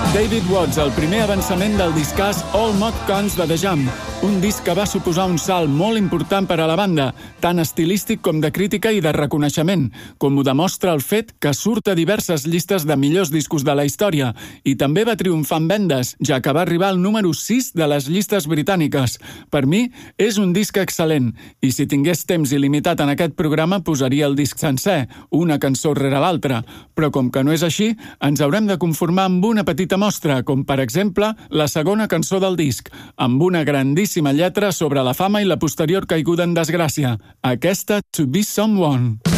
David Watts, el primer avançament del discàs All Mod Cons de The Jam, un disc que va suposar un salt molt important per a la banda, tant estilístic com de crítica i de reconeixement, com ho demostra el fet que surt a diverses llistes de millors discos de la història i també va triomfar en vendes, ja que va arribar al número 6 de les llistes britàniques. Per mi, és un disc excel·lent, i si tingués temps il·limitat en aquest programa posaria el disc sencer, una cançó rere l'altra, però com que no és així, ens haurem de conformar amb una petita mostra, com per exemple la segona cançó del disc, amb una grandíssima lletra sobre la fama i la posterior caiguda en desgràcia, aquesta To Be Someone.